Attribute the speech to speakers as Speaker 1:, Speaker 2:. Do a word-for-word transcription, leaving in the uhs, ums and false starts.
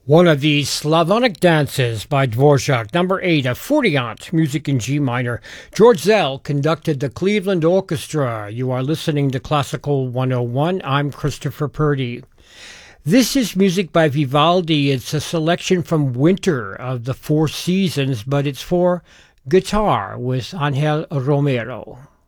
Speaker 1: One of these Slavonic dances by Dvorak, number eight, a fortiant, music in G minor. George Szell conducted the Cleveland Orchestra. You are listening to Classical one oh one. I'm Christopher Purdy. This is music by Vivaldi. It's a selection from Winter of the Four Seasons, but it's for guitar with Angel Romero.